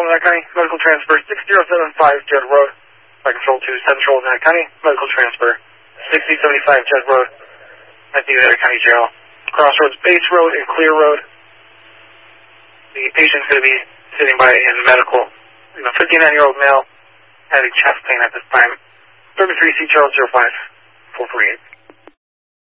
Oneida County. Medical transfer 6075 Judd Road. By control to Central Oneida County. Medical transfer 6075 Judd Road at the Oneida County Jail. Crossroads Base Road and Clear Road. The patient's going to be sitting by in medical. 59-year-old male having chest pain at this time. 33 C Charles 05 448.